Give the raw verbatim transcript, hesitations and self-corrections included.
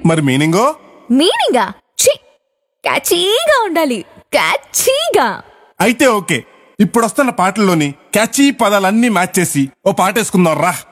మరి మీనింగో? మీనింగా ఛీ, క్యాచీగా ఉండాలి, క్యాచీగా. అయితే ఓకే, ఇప్పుడు వస్తున్న పాటల్లోని క్యాచీ పదాలన్నీ మ్యాచ్ చేసి ఓ పాట వేసుకుందాం రా.